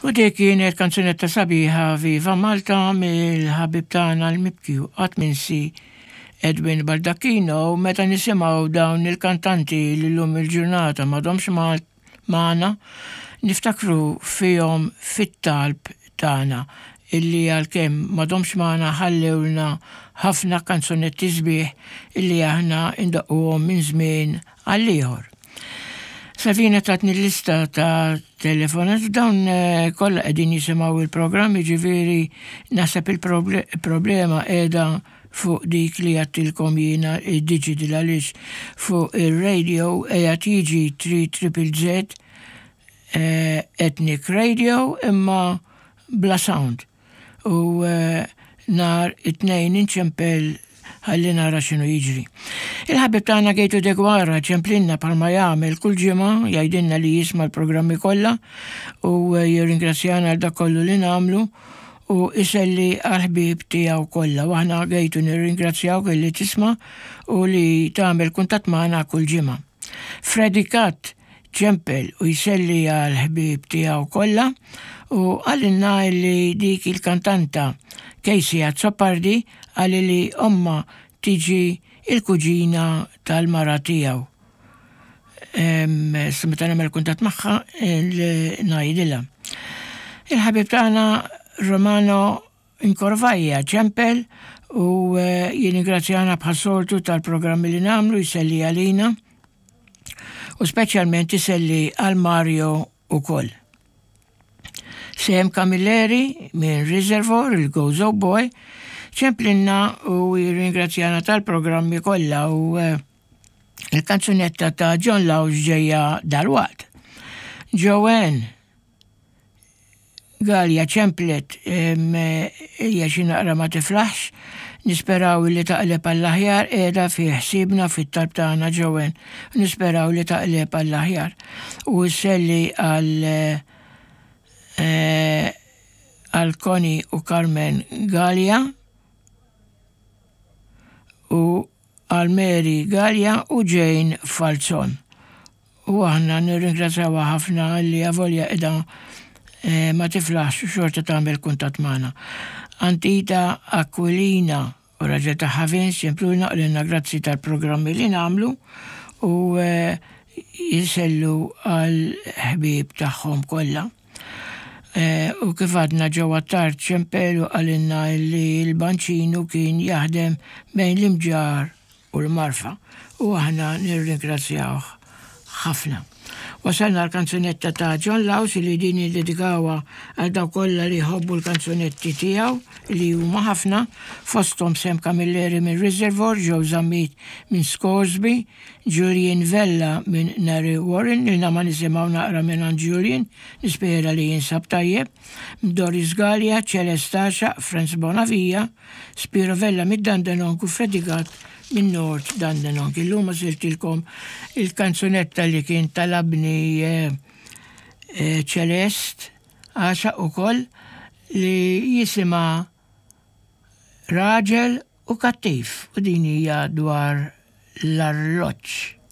U dik kienet kanzunetta sabiħa Viva Malta mill-ħabib tagħna l-mibkju qatt minsi Edwin Baldacchino u meta nisimgħu dawn il-kantanti li llum il-ġurnata m'għadhomx magħna niftakru fihom fit-talb tagħna illi għalkemm m'għadhomx magħna ħallewlna ħafna kanzunetti sbieħ illi aħna indaqquhom minn żmien għal ieħor. Savina tatni l-lista ta' telefonat dawn kollha qegħdin jisimgħu il-programm, jiġifieri naħseb il-problema qiegħda fuq dik li għattilkom jiena id-digital għaliex fuq ir-radio qiegħed jiġi 3ZZZ Ethnic Radio imma bla sound. U nar it-tnejn inċempel ħalli nara x'inhu jiġri. Il-ħabib tagħna Gejtu Degwara ċemplinna bħalma jagħmel kull ġimgħa jgħidilna li jisma' l-programmi kollha u jirringrazzjana għal dak kollu li nagħmlu u iselli għall-ħbieb tiegħu kollha. U aħna Gejtu nirringrazzjawk illi tisma' u li tagħmel kuntatt magħna kull ġimgħa. Freddy Cat ċempel u jselli għall-ħbieb tiegħu kollha u għalilna li dik il-kantanta Casey Azzopardi għalli li omma tiġi il-kuġina tal-mara tiegħu. Meta nagħmel kuntatt magħha ngħidilha. Il-ħabib tagħna Romano Inkorvajja ċempel u jingrazzjana bħas-soltu tal-programmi li nagħmlu jselli għalina u speċjalment iselli għal Mario ukoll. Sem Camilleri minn Reservoir, il-Gozo Boy, ċemplinna u jirringrazzjana tal-programmi kollha u il-kanzunetta ta' John Laws ġejja dal-waqt. Joanne Galja ċemplet hija xi naqra ma tiflaħx, nisperaw li taqleb għall-aħjar qiegħda fi ħsiebna fit-talb tagħna Joanne, nisperaw li taqleb għall-aħjar u selli għal Koni u Carmen Galja u għal Mary Galja u Jane Falzon. U aħna nirringrazzjawha ħafna li avolja qiegħda ma tiflaħx xorta tagħmel kuntatt magħna. Antita Aquilina u raġel ta' Ħavins jemplu naqlilna grazzi tal-programmi li nagħmlu u jisellu għal ħbieb tagħhom kollha. U kif għadna ġewwa tard ċempelu għalinna li l-Banċinu kien jaħdem bejn l-Imġar u l-Marfa u aħna nirringrazzjawh ħafna. Wasalna l-kanzunetta ta' John Laws li din id-dedikawa għal daw kollha li jħobbu l-kanzunetti tiegħu li huma ħafna fosthom Sem Camilleri minn Reservoir, Joe Zammit minn Scoresby, Julian Vella minn Nari Warren, ilna ma nisimgħu naqra minn Julian, nispera li jinsab tajjeb, Doris Gallia, Celestaxa, Franz Bonavija, Spiro Vella mid-Dandenonk u Freddy Gat minn Nord Dandenonk. Illum siltilkom il-kanzunetta li kien talabni Celest għaxa ukoll li jisima Raġel u Kattif u din hija dwar l-arloġġ.